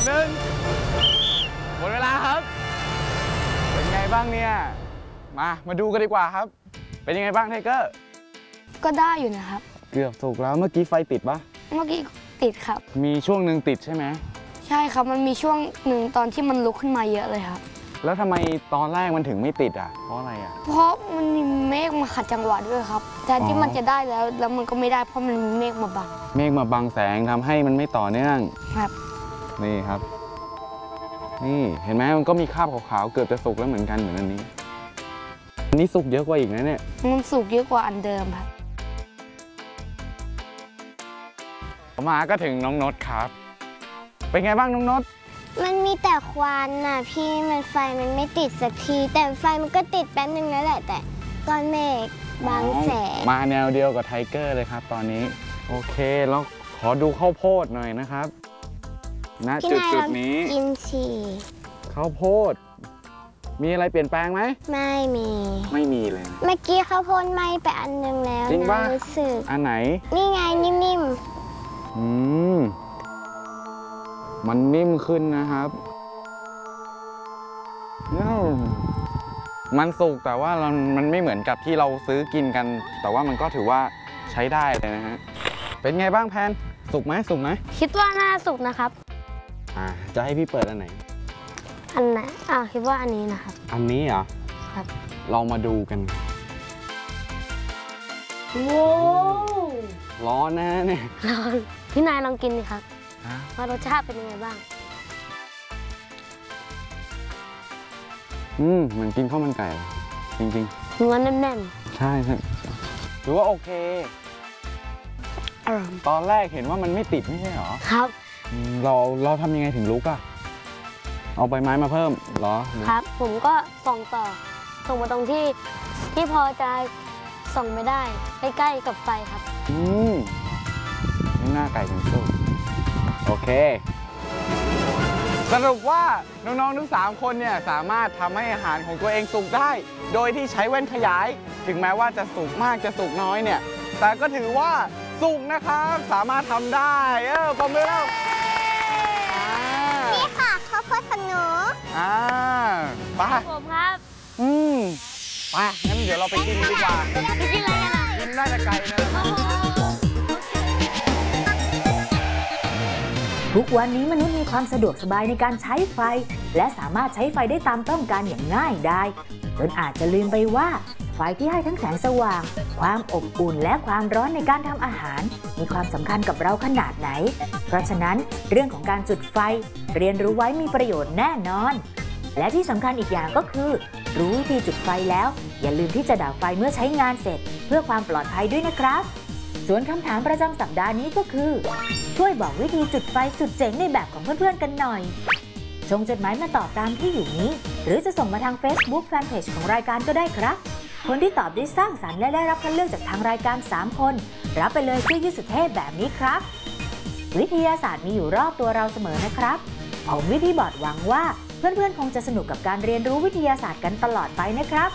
1หมดเวลาครับเป็นไงบ้างเนี่ยมาดูกันดีกว่าครับเป็นยังไงบ้างไทเกอร์ก็ได้อยู่นะครับเกือบสุกแล้วเมื่อกี้ไฟติดปะเมื่อกี้ติดครับมีช่วงหนึ่งติดใช่ไหมใช่ครับมันมีช่วงหนึ่งตอนที่มันลุกขึ้นมาเยอะเลยครับแล้วทำไมตอนแรกมันถึงไม่ติดอ่ะเพราะอะไรอ่ะเพราะมันมีเมฆมาขัดจังหวะด้วยครับแต่ที่มันจะได้แล้วมันก็ไม่ได้เพราะมันมีเมฆมาบังแสงทำให้มันไม่ต่อเนื่องครับนี่ครับนี่เห็นไหมมันก็มีคราบขาวๆเกือบจะสุกแล้วเหมือนกันเหมือนอันนี้สุกเยอะกว่าอีกนะเนี่ยมันสุกเยอะกว่าอันเดิมครับมาก็ถึงน้องนดครับเป็นไงบ้างน้องนดมันมีแต่ควันน่ะพี่ไฟมันไม่ติดสักทีแต่ไฟมันก็ติดแป๊บนึงแล้วแหละแต่ก้อนเมฆบางแสงมาแนวเดียวกับไทเกอร์เลยครับตอนนี้โอเคแล้วขอดูข้าวโพดหน่อยนะครับณจุดนี้กินฉี่ข้าวโพดมีอะไรเปลี่ยนแปลงไหมไม่มีเลยเมื่อกี้ข้าวโพดไหม้ไปอันนึงแล้วจริงป่ะรู้สึกอันไหนนี่ไงนิ่มมันนิ่มขึ้นนะครับมันสุกแต่ว่ามันไม่เหมือนกับที่เราซื้อกินกันแต่ว่ามันก็ถือว่าใช้ได้เลยนะฮะเป็นไงบ้างแพนสุกไหมคิดว่าน่าสุกนะครับจะให้พี่เปิดอันไหนอันไหนคิดว่าอันนี้นะครับอันนี้เหรอครับเรามาดูกันว้าวร้อนนะเนี่ยพี่นายลองกินดิครับว่ารสชาติเป็นยังไงบ้างเหมือนกินข้าวมันไก่จริงๆเนื้อแน่นๆใช่ถือว่าโอเคตอนแรกเห็นว่ามันไม่ติดไม่ใช่หรอครับเราทำยังไงถึงลุกอะเอาใบไม้มาเพิ่มเหรอครับผมก็ส่องมาตรงที่พอจะส่องไม่ได้ใกล้ๆกับไฟครับไม่น่าไก่ถึงสุกโอเคสรุปว่าน้องๆทั้ง3คนเนี่ยสามารถทำให้อาหารของตัวเองสุกได้โดยที่ใช้แว่นขยายถึงแม้ว่าจะสุกมากจะสุกน้อยเนี่ยแต่ก็ถือว่าสุกนะครับสามารถทำได้ปรบมือแล้วนี่ค่ะข้าวโพดของหนูไปผมครับไปงั้นเดี๋ยวเราไปกินดีกว่าไปกินอะไรกันกินน่าจะไกลนะทุกวันนี้มนุษย์มีความสะดวกสบายในการใช้ไฟและสามารถใช้ไฟได้ตามต้องการอย่างง่ายดายจนอาจจะลืมไปว่าไฟที่ให้ทั้งแสงสว่างความอบอุ่นและความร้อนในการทำอาหารมีความสำคัญกับเราขนาดไหนเพราะฉะนั้นเรื่องของการจุดไฟเรียนรู้ไว้มีประโยชน์แน่นอนและที่สำคัญอีกอย่างก็คือรู้วิธีจุดไฟแล้วอย่าลืมที่จะดับไฟเมื่อใช้งานเสร็จเพื่อความปลอดภัยด้วยนะครับส่วนคำถามประจำสัปดาห์นี้ก็คือช่วยบอกวิธีจุดไฟสุดเจ๋งในแบบของเพื่อนๆกันหน่อยส่งจดหมายมาตอบตามที่อยู่นี้หรือจะส่งมาทาง Facebook Fanpage ของรายการก็ได้ครับคนที่ตอบได้สร้างสรรค์และได้รับคัดเลือกจากทางรายการ3คนรับไปเลยเสื้อยืดสุดเท่แบบนี้ครับวิทยาศาสตร์มีอยู่รอบตัวเราเสมอนะครับผมวิธีบอร์ดหวังว่าเพื่อนๆคงจะสนุกกับการเรียนรู้วิทยาศาสตร์กันตลอดไปนะครับ